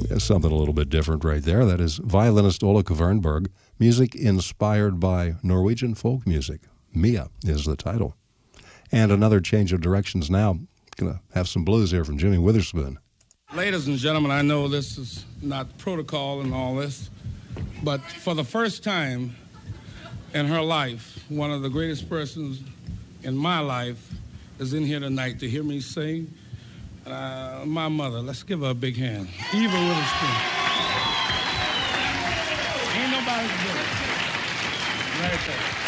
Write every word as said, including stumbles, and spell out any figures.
Something a little bit different right there. That is violinist Ola Kvernberg, music inspired by Norwegian folk music. Mia is the title. And another change of directions now. Going to have some blues here from Jimmy Witherspoon. Ladies and gentlemen, I know this is not protocol and all this, but for the first time in her life, one of the greatest persons in my life is in here tonight to hear me sing. Uh, my mother, let's give her a big hand. Eva Witherspoon. Ain't nobody good. Right there.